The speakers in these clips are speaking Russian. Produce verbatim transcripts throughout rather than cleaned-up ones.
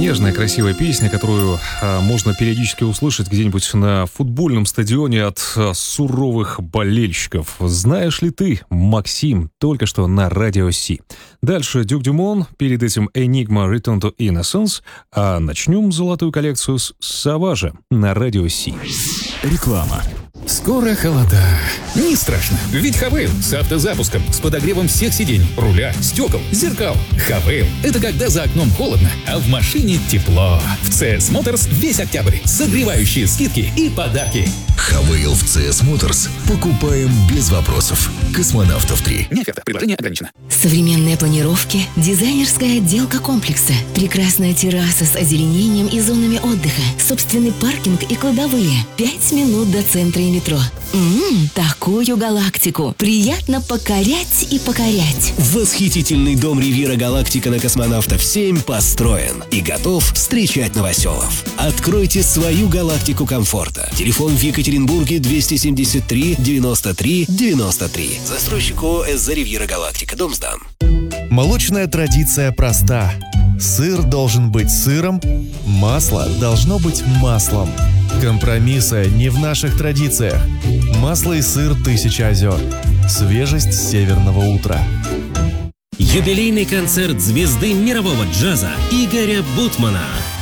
нежная, красивая песня, которую а, можно периодически услышать где-нибудь на футбольном стадионе от а, суровых болельщиков. Знаешь ли ты, Максим, только что на Радио Си. Дальше Дюк Дюмон, перед этим Enigma Return to Innocence, а начнем золотую коллекцию с Саважа на Радио Си. Реклама. Скоро холода. Не страшно, ведь Хавейл с автозапуском, с подогревом всех сидений, руля, стекол, зеркал. Хавейл — это когда за окном холодно, а в машине тепло. В си эс Motors весь октябрь согревающие скидки и подарки. Хавейл в си эс Motors покупаем без вопросов. Космонавтов три. Не оферта, предложение ограничено. Современные планировки, дизайнерская отделка комплекса, прекрасная терраса с озеленением и зонами отдыха, собственный паркинг и кладовые. Пять минут до центра и метро. Ммм, такую галактику. Приятно покорять и покорять. Восхитительный дом Ривьера Галактика на Космонавтов семь построен и готов встречать новоселов. Откройте свою галактику комфорта. Телефон в Екатеринбурге двести семьдесят три девяносто три девяносто три. Застройщик ООО «СЗ Ривьера Галактика». Дом сдан. Молочная традиция проста. Сыр должен быть сыром, масло должно быть маслом. Компромиссы не в наших традициях. Масло и сыр «Тысяча озер». Свежесть северного утра. Юбилейный концерт звезды мирового джаза Игоря Бутмана.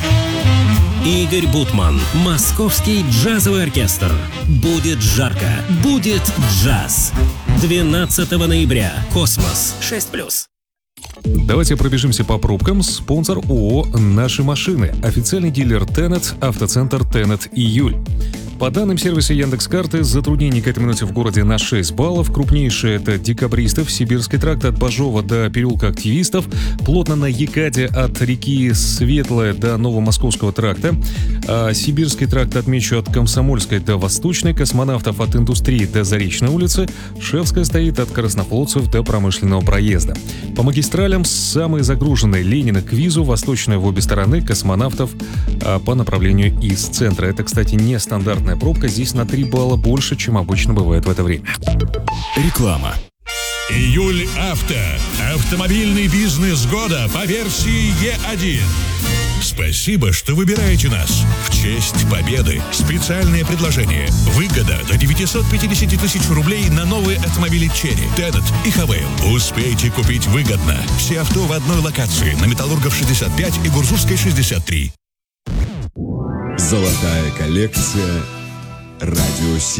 Игорь Бутман. Московский джазовый оркестр. Будет жарко. Будет джаз. двенадцатого ноября. Космос. шесть плюс. Давайте пробежимся по пробкам. Спонсор ООО «Наши машины». Официальный дилер Тенет, автоцентр Тенет Июль. По данным сервиса Яндекс.Карты, затруднений к этой минуте в городе на шесть баллов. Крупнейшие — это Декабристов, Сибирский тракт от Бажова до переулка Активистов, плотно на Екаде от реки Светлая до Новомосковского тракта, а Сибирский тракт отмечу от Комсомольской до Восточной, Космонавтов от Индустрии до Заречной улицы, Шевская стоит от Краснофлотцев до Промышленного проезда. По магистралям самые загруженные: Ленина к Визу, Восточная в обе стороны, Космонавтов а по направлению из центра. Это, кстати, не стандартная пробка, здесь на три балла больше, чем обычно бывает в это время. Реклама. Июль Авто. Автомобильный бизнес года по версии Е один. Спасибо, что выбираете нас. В честь победы специальное предложение. Выгода до девятьсот пятьдесят тысяч рублей на новые автомобили Черри, Тенет и Хавейл. Успейте купить выгодно. Все авто в одной локации на Металлургов шестьдесят пять и Гурзурской шестьдесят три. Золотая коллекция Радио Си.